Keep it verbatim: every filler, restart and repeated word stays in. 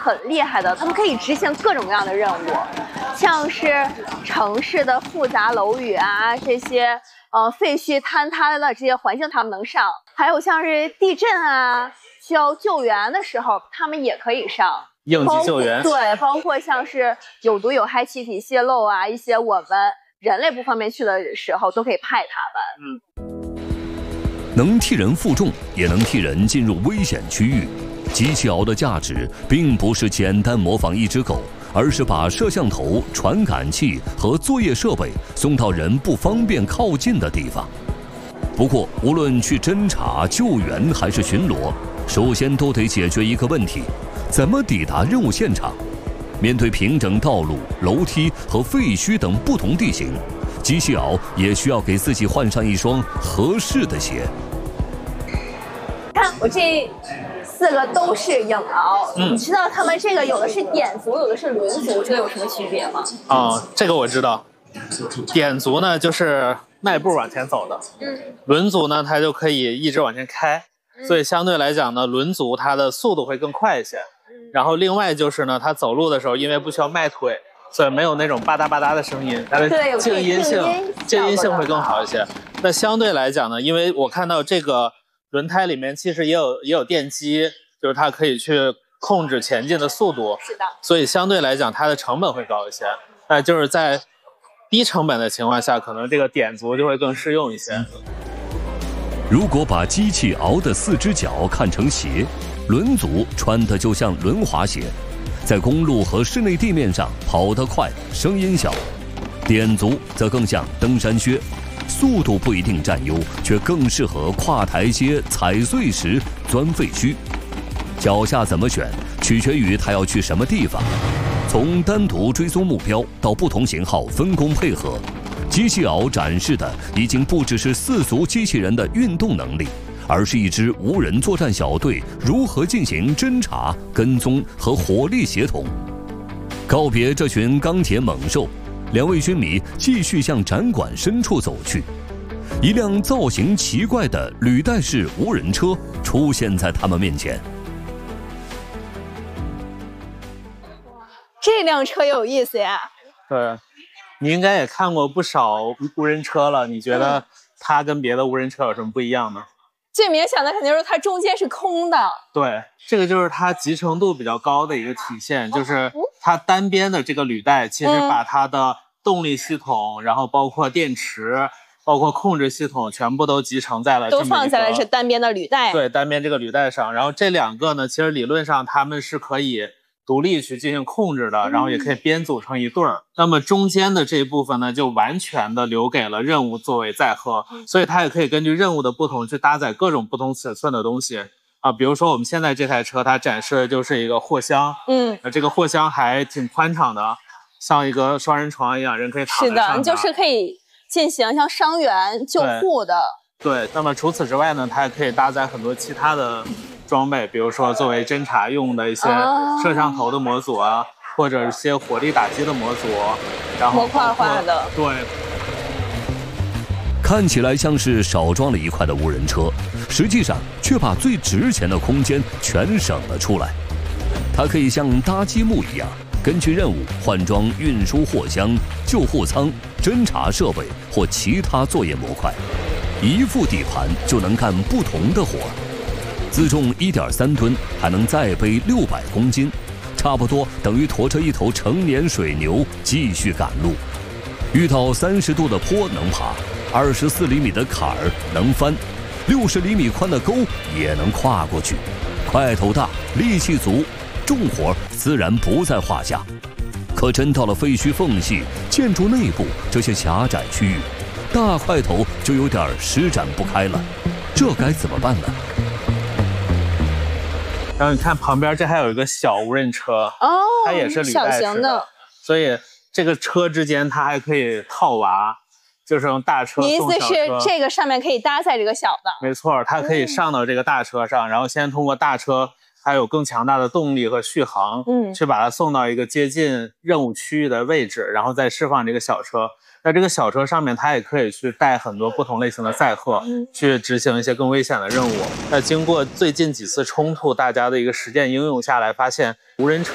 很厉害的，他们可以执行各种各样的任务，像是城市的复杂楼宇啊，这些呃废墟坍塌的这些环境他们能上，还有像是地震啊，需要救援的时候，他们也可以上。 应急救援， 对，包括像是有毒有害气体泄漏啊，一些我们人类不方便去的时候，都可以派他们。 嗯，能替人负重，也能替人进入危险区域。机器鳌的价值并不是简单模仿一只狗，而是把摄像头、传感器和作业设备送到人不方便靠近的地方。不过，无论去侦查、救援还是巡逻，首先都得解决一个问题。怎么抵达任务现场？面对平整道路、楼梯和废墟等不同地形，机器鳌也需要给自己换上一双合适的鞋。 看我这四个都是影鳌， 嗯， 你知道他们这个有的是点足，有的是轮足，这个有什么区别吗？ 哦，这个我知道。点足呢，就是迈步往前走的。嗯，轮足呢，它就可以一直往前开，嗯，所以相对来讲呢，轮足它的速度会更快一些。然后另外就是呢，它走路的时候因为不需要迈腿，所以没有那种吧嗒吧嗒的声音，它的静音性静音性会更好一些。那相对来讲呢，因为我看到这个轮胎里面其实也有也有电机，就是它可以去控制前进的速度， 是的， 所以相对来讲它的成本会高一些。那就是在低成本的情况下，可能这个点足就会更适用一些。 如果把机器鳌的四只脚看成鞋，轮足穿的就像轮滑鞋，在公路和室内地面上跑得快，声音小；点足则更像登山靴，速度不一定占优，却更适合跨台阶、踩碎石、钻废墟。脚下怎么选，取决于他要去什么地方。从单独追踪目标到不同型号分工配合，机器鳌展示的已经不只是四足机器人的运动能力，而是一支无人作战小队如何进行侦查、跟踪和火力协同。告别这群钢铁猛兽，两位军迷继续向展馆深处走去。一辆造型奇怪的履带式无人车出现在他们面前。 这辆车有意思呀。 对，你应该也看过不少无人车了，你觉得它跟别的无人车有什么不一样呢？ 最明显的肯定是它中间是空的。 对，这个就是它集成度比较高的一个体现，就是它单边的这个履带其实把它的动力系统，嗯，然后包括电池，包括控制系统全部都集成在了这么一个，都放在了这单边的履带。 对，单边这个履带上。然后这两个呢，其实理论上它们是可以独立去进行控制的，然后也可以编组成一对儿。嗯，那么中间的这一部分呢，就完全的留给了任务作为载荷，所以它也可以根据任务的不同去搭载各种不同尺寸的东西啊。比如说我们现在这台车，它展示的就是一个货箱，嗯，这个货箱还挺宽敞的，像一个双人床一样，人可以躺在上面。 是的，就是可以进行像伤员救护的。 对，对，那么除此之外呢，它还可以搭载很多其他的装备，比如说作为侦察用的一些摄像头的模组啊，或者一些火力打击的模组，然后模块化的。 对， 看起来像是少装了一块的无人车，实际上却把最值钱的空间全省了出来。它可以像搭积木一样，根据任务换装运输货箱、救护舱、侦察设备或其他作业模块，一副底盘就能干不同的活。自重 一点三吨，还能再背六百公斤，差不多等于驮着一头成年水牛继续赶路。遇到三十度的坡能爬，二十四厘米的坎儿能翻，六十厘米宽的沟也能跨过去。块头大，力气足，重活自然不在话下。可真到了废墟缝隙、建筑内部这些狭窄区域，大块头就有点施展不开了，这该怎么办呢？ 然后你看旁边这还有一个小无人车，哦，它也是履带式 的, 小的， 所以这个车之间它还可以套娃，就是用大车送小车。 你意思是这个上面可以搭载这个小的？ 没错，它可以上到这个大车上，嗯，然后先通过大车还有更强大的动力和续航，嗯，去把它送到一个接近任务区域的位置，然后再释放这个小车。在这个小车上面，它也可以去带很多不同类型的载荷，嗯，去执行一些更危险的任务。那经过最近几次冲突，大家的一个实践应用下来，发现无人车